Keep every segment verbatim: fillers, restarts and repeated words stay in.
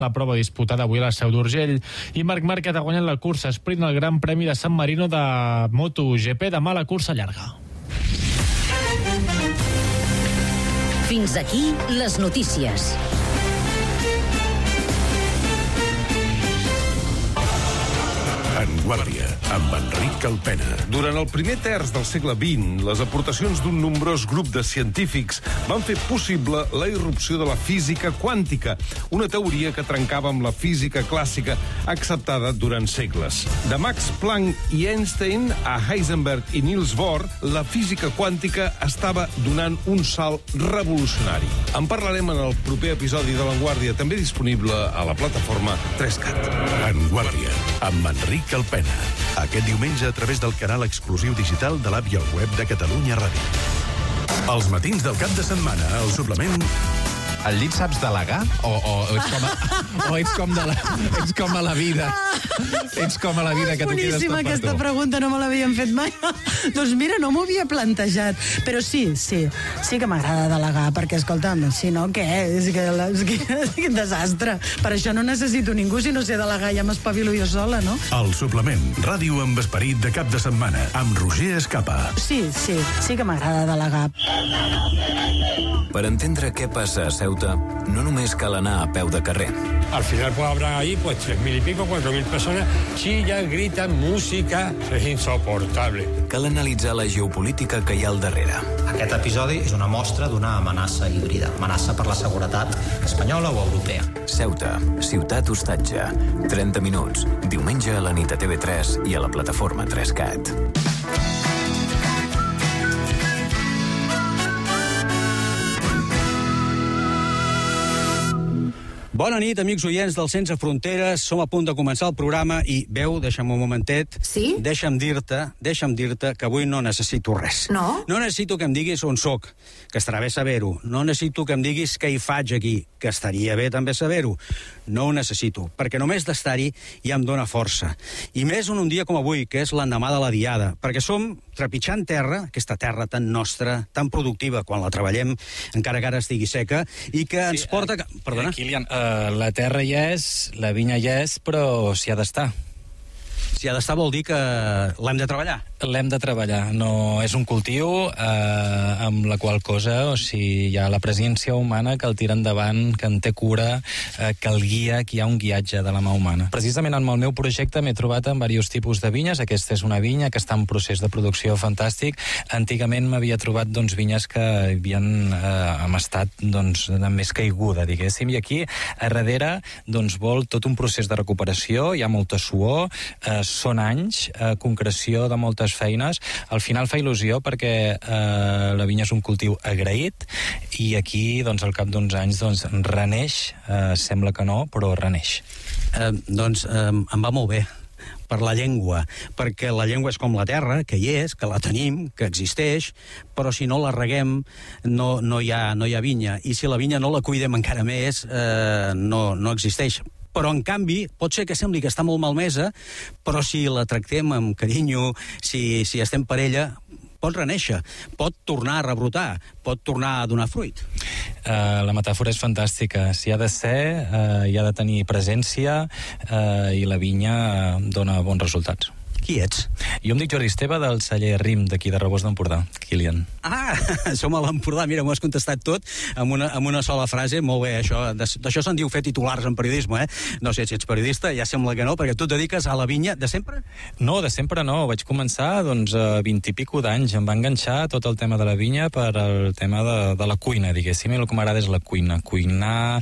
La prova disputada avui a la Seu d'Urgell. I Marc Márquez ha guanyat la cursa sprint al Gran Premi de San Marino de MotoGP. Demà la cursa llarga. Fins aquí les notícies. En Guàrdia, amb Enric Calpena. Durant el primer terç del segle vint, les aportacions d'un nombrós grup de científics van fer possible la irrupció de la física quàntica, una teoria que trencava amb la física clàssica acceptada durant segles. De Max Planck i Einstein a Heisenberg i Niels Bohr, la física quàntica estava donant un salt revolucionari. En parlarem en el proper episodi de La Vanguardia, també disponible a la plataforma tres cat. En Guàrdia, amb Enric Calpena. Aquest diumenge a través del canal exclusiu digital de l'app i el web de Catalunya Ràdio. Els matins del cap de setmana, al suplement... Al llit saps delegar? O, o, o, ets com a, o ets com, de la, ets com a la vida? Ets com a la vida, que tu quedes tot per tu. Boníssima aquesta pregunta, no me l'havien fet mai. Doncs mira, no m'ho havia plantejat. Però sí, sí, sí que m'agrada delegar, perquè, escolta'm, si no, què? És que, és que, és que desastre. Per això no necessito ningú, si no sé delegar, ja m'espavilo jo sola, no? El suplement, ràdio amb esperit de cap de setmana, amb Roger Escapa. Sí, sí, sí que m'agrada delegar. Per entendre què passa a Ceuta, no només cal anar a peu de carrer. Al final pues habrá ahí pues tres mil y pico, cuatro mil personas, chillan, gritan, música, es insoportable. Cal analitzar la geopolítica que hi ha al darrere. Aquest episodi és una mostra d'una amenaça híbrida, amenaça per la seguretat espanyola o europea. Ceuta, ciutat hostatge, trenta minuts, diumenge a la nit a T V tres i a la plataforma tres cat. Bona nit, amics oients del Sense Fronteres. Som a punt de començar el programa i, veu, deixa'm un momentet. Sí? Deixa'm dir-te, deixa'm dir-te que avui no necessito res. No? No necessito que em diguis on soc, que estarà bé saber-ho. No necessito que em diguis què hi faig aquí, que estaria bé també saber-ho. No ho necessito, perquè només d'estar-hi ja em dóna força. I més en un dia com avui, que és l'endemà de la Diada, perquè som trepitjant terra, aquesta terra tan nostra, tan productiva quan la treballem, encara que ara estigui seca, i que ens sí, porta... Uh, Perdona? Kilian, uh, la terra hi és, la vinya hi és, però s'hi ha d'estar. Si ha d'estar vol dir que l'hem de treballar. L'hem de treballar. No és un cultiu eh, amb la qual cosa, o sigui, hi ha la presència humana que el tira endavant, que en té cura, eh, que el guia, que hi ha un guiatge de la mà humana. Precisament en el meu projecte m'he trobat amb diversos tipus de vinyes. Aquesta és una vinya que està en procés de producció fantàstic. Antigament m'havia trobat doncs, vinyes que havien eh, en estat doncs, més caiguda, diguéssim, i aquí a darrere doncs, vol tot un procés de recuperació, hi ha molta suor, eh, són anys, eh, concreció de moltes feines. Al final fa il·lusió perquè eh, la vinya és un cultiu agraït i aquí, doncs, al cap d'uns anys, doncs, reneix, eh, sembla que no, però reneix. Eh, doncs eh, em va molt bé per la llengua, perquè la llengua és com la terra, que hi és, que la tenim, que existeix, però si no la reguem no, no, hi ha, no hi ha vinya, i si la vinya no la cuidem encara més, eh, no, no existeix. Però, en canvi, pot ser que sembli que està molt malmesa, però si la tractem amb carinyo, si, si estem per ella, pot reneixer, pot tornar a rebrotar, pot tornar a donar fruit. Uh, la metàfora és fantàstica. Si ha de ser, uh, hi ha de tenir presència uh, i la vinya uh, dona bons resultats. Qui ets? Jo em dic Jordi Esteve, del celler Rim, d'aquí de Rebós d'Empordà, Kilian. Ah, som a l'Empordà, mira, m'ho has contestat tot amb una, amb una sola frase, molt bé, això, d'això se'n diu fer titulars en periodisme, eh? No sé si ets periodista, ja sembla que no, perquè tu et dediques a la vinya de sempre? No, de sempre no, vaig començar, doncs, a vint i pico d'anys, em va enganxar tot el tema de la vinya per el tema de, de la cuina, diguéssim, i el que m'agrada és la cuina, cuinar,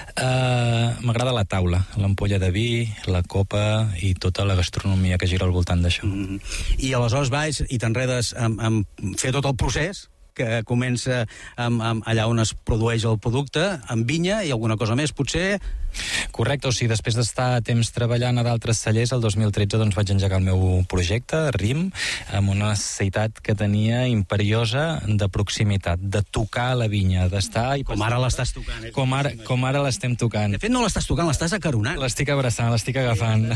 eh, m'agrada la taula, l'ampolla de vi, la copa i tota la gastronomia que gira al voltant d'això. Mm. I aleshores vas i t'enredes amb, amb fer tot el procés que comença amb, amb allà on es produeix el producte, amb vinya i alguna cosa més, potser... Correcte, o sigui, després d'estar temps treballant a d'altres cellers, el dos mil tretze doncs, vaig engegar el meu projecte, RIM, amb una necessitat que tenia imperiosa de proximitat, de tocar la vinya, d'estar... Com ara l'estàs tocant. Eh? Com ara, com ara l'estem tocant. De fet, no l'estàs tocant, l'estàs acaronant. L'estic abraçant, l'estic agafant.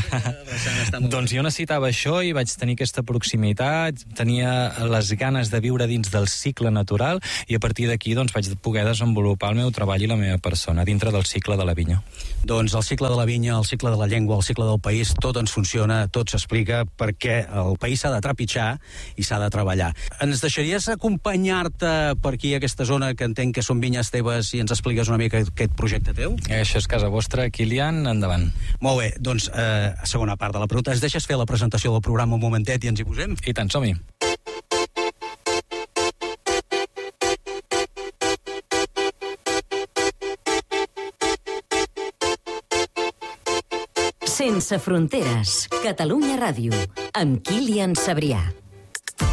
Doncs jo necessitava això i vaig tenir aquesta proximitat, tenia les ganes de viure dins del cicle natural i a partir d'aquí doncs, vaig poder desenvolupar el meu treball i la meva persona dintre del cicle de la vinya. Doncs Doncs el cicle de la vinya, el cicle de la llengua, el cicle del país, tot ens funciona, tot s'explica, perquè el país s'ha de trepitjar i s'ha de treballar. Ens deixaries acompanyar-te per aquí, a aquesta zona, que entenc que són vinyes teves, i ens expliques una mica aquest projecte teu? Això és casa vostra, Kilian, endavant. Molt bé, doncs, eh, segona part de la pregunta. Es deixes fer la presentació del programa un momentet i ens hi posem? I tant, som-hi. Sense fronteres, Catalunya Ràdio, amb Kilian Sabrià.